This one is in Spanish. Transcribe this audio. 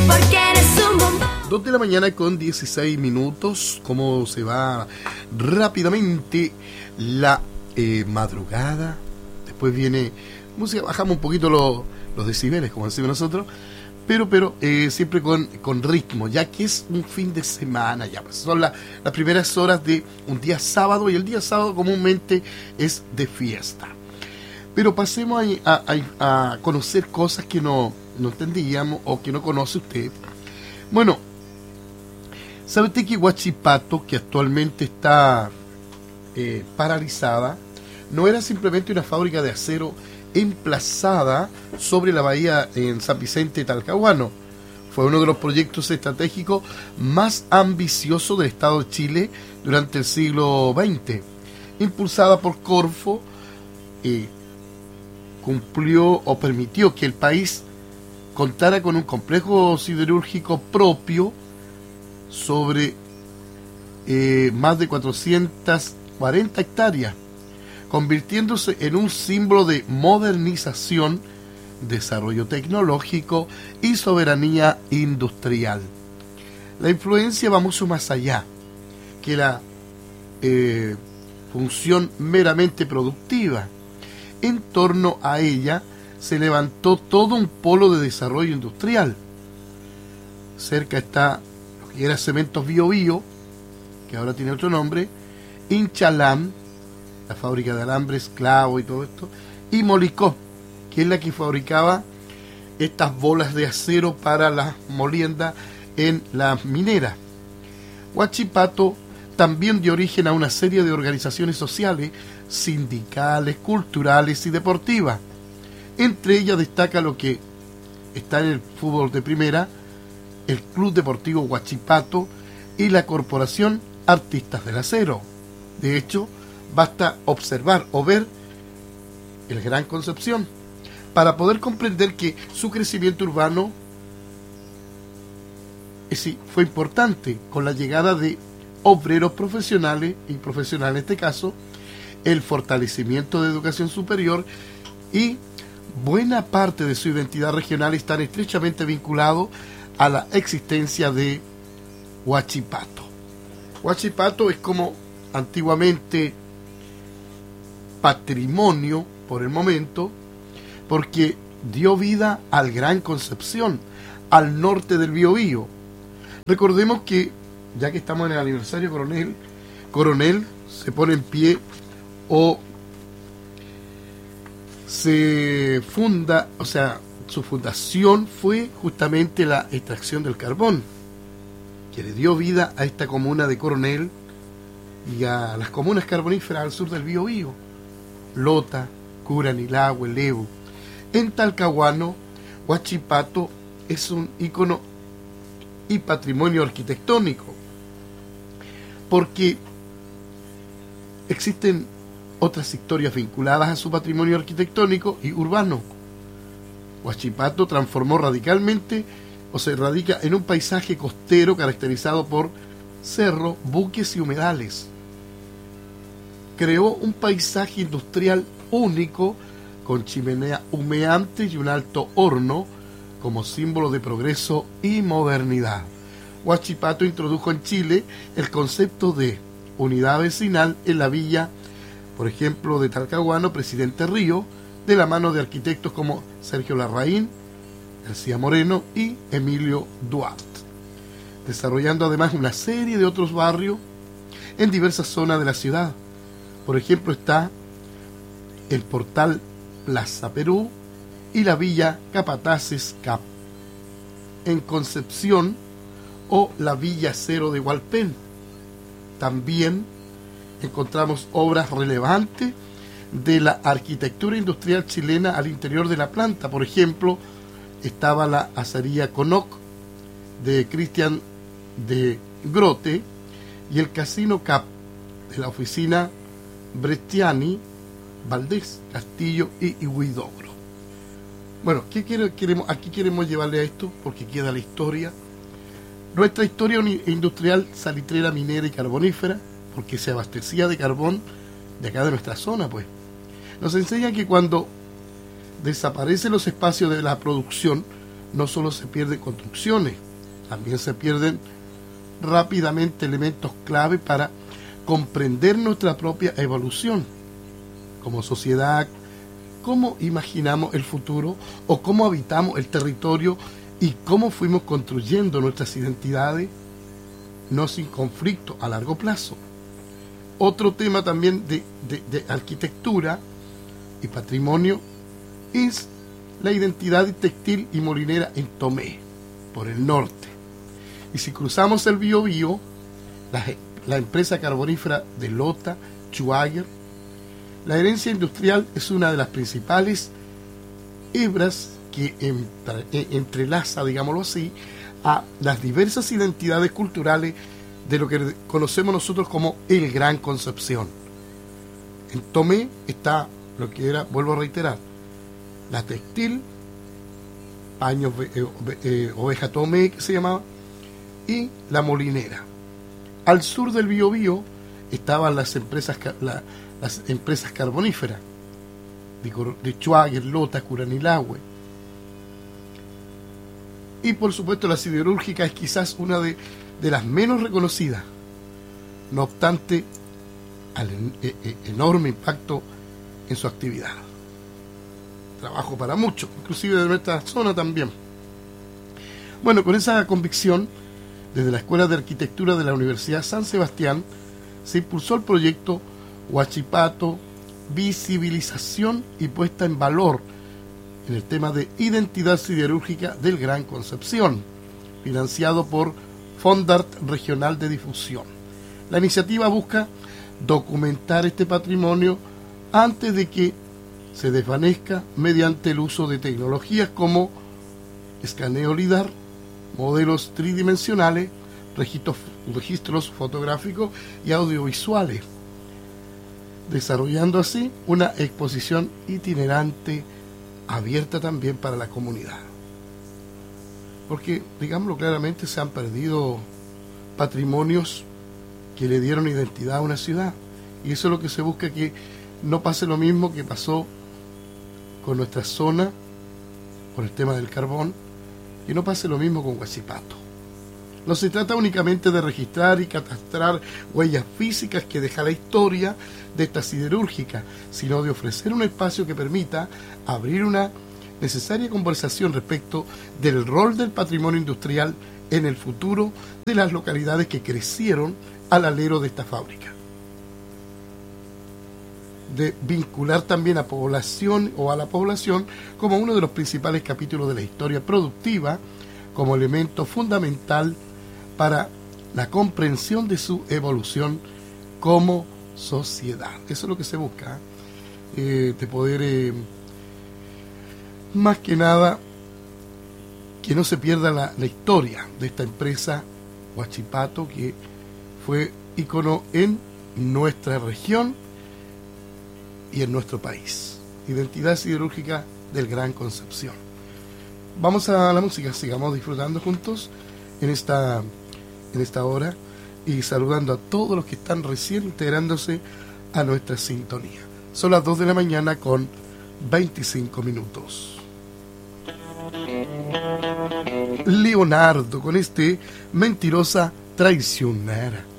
porque eres un bombón. 2 de la mañana con 16 minutos. Cómo se va rápidamente la madrugada. Después viene música, bajamos un poquito los decibeles, como decimos nosotros, pero siempre con ritmo, ya que es un fin de semana, ya pues son las primeras horas de un día sábado, y el día sábado comúnmente es de fiesta. Pero pasemos a conocer cosas que no entendíamos o que no conoce usted. Bueno, ¿sabe usted que Huachipato, que actualmente está paralizada, no era simplemente una fábrica de acero emplazada sobre la bahía en San Vicente Talcahuano? Fue uno de los proyectos estratégicos más ambiciosos del Estado de Chile durante el siglo XX. Impulsada por Corfo, cumplió o permitió que el país contara con un complejo siderúrgico propio sobre más de 440 hectáreas, convirtiéndose en un símbolo de modernización, desarrollo tecnológico y soberanía industrial. La influencia va mucho más allá que la función meramente productiva. En torno a ella se levantó todo un polo de desarrollo industrial. Cerca está lo que era Cementos Bio Bio, que ahora tiene otro nombre, Inchalán, la fábrica de alambres, clavos y todo esto, y Molicó, que es la que fabricaba estas bolas de acero para las moliendas en las mineras. Huachipato también dio origen a una serie de organizaciones sociales, sindicales, culturales y deportivas. Entre ellas destaca lo que está en el fútbol de primera, el Club Deportivo Huachipato y la Corporación Artistas del Acero. De hecho, basta observar o ver el Gran Concepción para poder comprender que su crecimiento urbano fue importante con la llegada de obreros profesionales y profesionales en este caso, el fortalecimiento de educación superior, y buena parte de su identidad regional están estrechamente vinculados a la existencia de Huachipato. Huachipato es como antiguamente patrimonio por el momento, porque dio vida al Gran Concepción, al norte del Biobío. Recordemos que, ya que estamos en el aniversario Coronel se pone en pie o se funda, o sea, su fundación fue justamente la extracción del carbón, que le dio vida a esta comuna de Coronel y a las comunas carboníferas al sur del Biobío, Lota, Curanilahue, Lebu. En Talcahuano, Huachipato es un ícono y patrimonio arquitectónico, porque existen otras historias vinculadas a su patrimonio arquitectónico y urbano. Huachipato transformó radicalmente, o se radica en un paisaje costero caracterizado por cerros, buques y humedales. Creó un paisaje industrial único, con chimenea humeante y un alto horno como símbolo de progreso y modernidad. Huachipato introdujo en Chile el concepto de unidad vecinal en la villa, por ejemplo, de Talcahuano, Presidente Río, de la mano de arquitectos como Sergio Larraín, García Moreno y Emilio Duarte, desarrollando además una serie de otros barrios en diversas zonas de la ciudad. Por ejemplo, está el portal Plaza Perú y la villa Capataces Cap en Concepción, o la Villa Cero de Hualpén. También encontramos obras relevantes de la arquitectura industrial chilena al interior de la planta. Por ejemplo, estaba la acería Conoc de Cristian de Grote y el Casino Cap de la oficina Bresciani, Valdés, Castillo y Huidobro. Bueno, aquí queremos llevarle a esto? Porque queda la historia. Nuestra historia industrial salitrera, minera y carbonífera, porque se abastecía de carbón de acá de nuestra zona, pues. Nos enseña que cuando desaparecen los espacios de la producción, no solo se pierden construcciones, también se pierden rápidamente elementos clave para comprender nuestra propia evolución como sociedad, cómo imaginamos el futuro o cómo habitamos el territorio y cómo fuimos construyendo nuestras identidades, no sin conflicto a largo plazo. Otro tema también de arquitectura y patrimonio es la identidad textil y molinera en Tomé, por el norte. Y si cruzamos el Biobío, la empresa carbonífera de Lota, Schwager, la herencia industrial es una de las principales hebras que entrelaza, digámoslo así, a las diversas identidades culturales de lo que conocemos nosotros como el Gran Concepción. En Tomé está lo que era, vuelvo a reiterar, la textil, paños oveja Tomé que se llamaba, y la molinera. Al sur del Biobío estaban las empresas carboníferas de Schwager, Lota, Curanilahue. Y por supuesto la siderúrgica es quizás una de las menos reconocidas, no obstante al enorme impacto en su actividad. Trabajo para muchos, inclusive de nuestra zona también. Bueno, con esa convicción, desde la Escuela de Arquitectura de la Universidad San Sebastián se impulsó el proyecto Huachipato, visibilización y puesta en valor en el tema de identidad siderúrgica del Gran Concepción, financiado por Fondart Regional de Difusión. La iniciativa busca documentar este patrimonio antes de que se desvanezca mediante el uso de tecnologías como escaneo LIDAR, modelos tridimensionales, registros fotográficos y audiovisuales, desarrollando así una exposición itinerante abierta también para la comunidad. Porque, digámoslo claramente, se han perdido patrimonios que le dieron identidad a una ciudad, y eso es lo que se busca, que no pase lo mismo que pasó con nuestra zona, por el tema del carbón, y no pase lo mismo con Huachipato. No se trata únicamente de registrar y catastrar huellas físicas que deja la historia de esta siderúrgica, sino de ofrecer un espacio que permita abrir una necesaria conversación respecto del rol del patrimonio industrial en el futuro de las localidades que crecieron al alero de esta fábrica. De vincular también a población o a la población como uno de los principales capítulos de la historia productiva, como elemento fundamental para la comprensión de su evolución como sociedad. Eso es lo que se busca, de poder, más que nada, que no se pierda la historia de esta empresa Huachipato, que fue ícono en nuestra región y en nuestro país. Identidad siderúrgica del Gran Concepción. Vamos a la música, sigamos disfrutando juntos en esta hora y saludando a todos los que están recién integrándose a nuestra sintonía. Son las 2 de la mañana con 25 minutos. Leonardo con Mentirosa Traicionera.